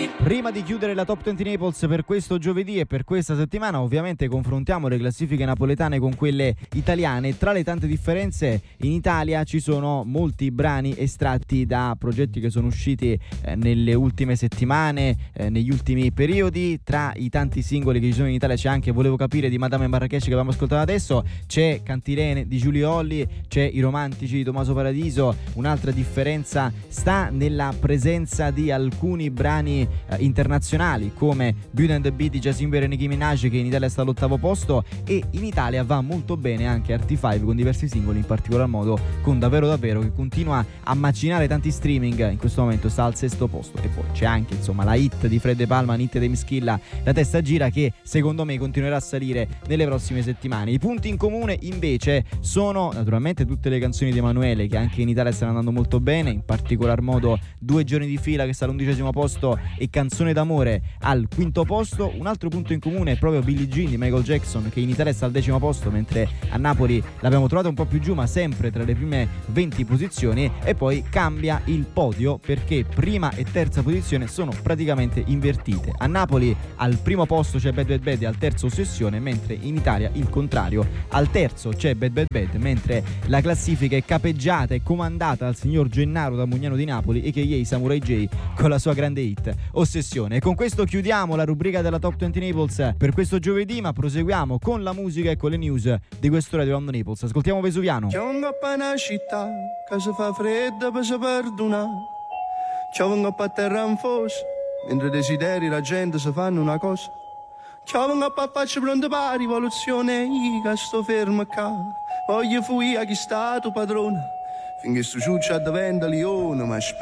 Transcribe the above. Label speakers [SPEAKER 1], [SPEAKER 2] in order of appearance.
[SPEAKER 1] Prima di chiudere la Top 20 Naples per questo giovedì e per questa settimana, ovviamente confrontiamo le classifiche napoletane con quelle italiane. Tra le tante differenze, in Italia ci sono molti brani estratti da progetti che sono usciti nelle ultime settimane, negli ultimi periodi. Tra i tanti singoli che ci sono in Italia c'è anche Volevo capire di Madame Marrakesh, che abbiamo ascoltato adesso, c'è Cantilene di Giulio Olli, c'è I romantici di Tommaso Paradiso. Un'altra differenza sta nella presenza di alcuni brani internazionali come Beauty and the Beat di Justin Bieber e Nicki Minaj, che in Italia sta all'8° posto, e in Italia va molto bene anche RT5 con diversi singoli, in particolar modo con Davvero che continua a macinare tanti streaming, in questo momento sta al 6° posto. E poi c'è anche insomma la hit di Fred De Palma, Hit di Mischilla, La testa gira, che secondo me continuerà a salire nelle prossime settimane. I punti in comune invece sono naturalmente tutte le canzoni di Emanuele, che anche in Italia stanno andando molto bene, in particolar modo 2 giorni di fila che sta all'11° posto e Canzone d'amore al 5° posto. Un altro punto in comune è proprio Billie Jean di Michael Jackson, che in Italia sta al 10° posto, mentre a Napoli l'abbiamo trovata un po' più giù, ma sempre tra le prime 20 posizioni. E poi cambia il podio, perché prima e terza posizione sono praticamente invertite. A Napoli al 1° posto c'è Bad Bad Bad e al 3° Ossessione, mentre in Italia il contrario, al 3° c'è Bad Bad Bad, mentre la classifica è capeggiata e comandata dal signor Gennaro da Mugnano di Napoli e che ieri Samurai J con la sua grande hit Ossessione. E con questo chiudiamo la rubrica della Top 20 Naples per questo giovedì, ma proseguiamo con la musica e con le news di quest'ora di Rondo Naples. Ascoltiamo Vesuviano.
[SPEAKER 2] C'è una città che si fa fredda per si perdonare. C'è un po' a terra in fossa, mentre desideri la gente si fanno una cosa. C'è un po' a faccia pronta per rivoluzione, io che sto fermo qua. Voglio fuori a chi sta tu padrone, finché sto ciuccia diventa leone, ma